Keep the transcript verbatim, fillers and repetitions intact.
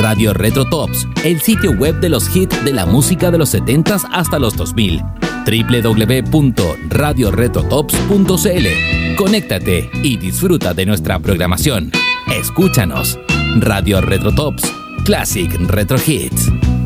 Radio Retro Tops, el sitio web de los hits de la música de los setentas hasta los dos mil. doble u doble u doble u punto radio retro tops punto c l. Conéctate y disfruta de nuestra programación. Escúchanos. Radio Retro Tops, Classic Retro Hits.